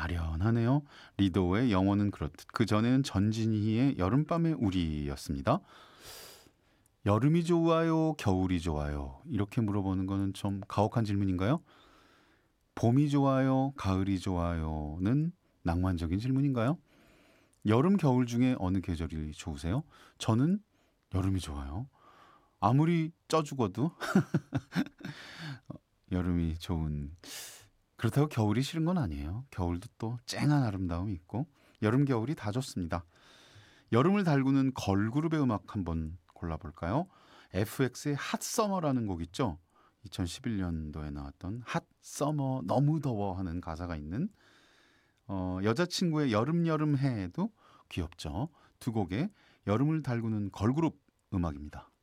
아련하네요. 리도의 영원은 그렇듯. 그전에는 전진희의 여름밤의 우리였습니다. 여름이 좋아요, 겨울이 좋아요? 이렇게 물어보는 거는 좀 가혹한 질문인가요? 봄이 좋아요, 가을이 좋아요는 낭만적인 질문인가요? 여름, 겨울 중에 어느 계절이 좋으세요? 저는 여름이 좋아요. 아무리 쪄 죽어도 여름이 좋은. 그렇다고 겨울이 싫은 건 아니에요. 겨울도 또 쨍한 아름다움이 있고 여름, 겨울이 다 좋습니다. 여름을 달구는 걸그룹의 음악 한번 골라볼까요? FX의 핫서머라는 곡 있죠? 2011년도에 나왔던 핫서머 너무 더워 하는 가사가 있는 여자친구의 여름 여름 해에도 귀엽죠. 두 곡의 여름을 달구는 걸그룹 음악입니다.